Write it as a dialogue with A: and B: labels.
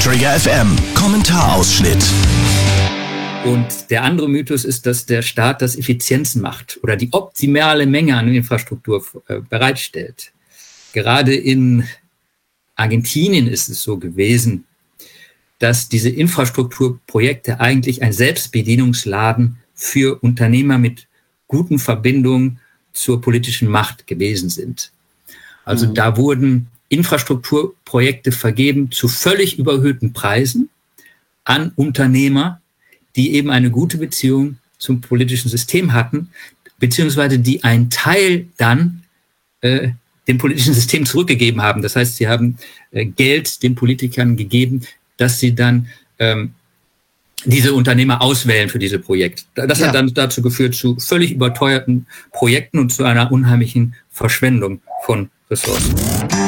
A: Trigger FM Kommentarausschnitt.
B: Und der andere Mythos ist, dass der Staat das Effizienzen macht oder die optimale Menge an Infrastruktur bereitstellt. Gerade in Argentinien ist es so gewesen, dass diese Infrastrukturprojekte eigentlich ein Selbstbedienungsladen für Unternehmer mit guten Verbindungen zur politischen Macht gewesen sind. Also da wurden Infrastrukturprojekte vergeben zu völlig überhöhten Preisen an Unternehmer, die eben eine gute Beziehung zum politischen System hatten, beziehungsweise die einen Teil dann dem politischen System zurückgegeben haben. Das heißt, sie haben Geld den Politikern gegeben, dass sie dann diese Unternehmer auswählen für diese Projekte. Das hat dann dazu geführt zu völlig überteuerten Projekten und zu einer unheimlichen Verschwendung von Ressourcen.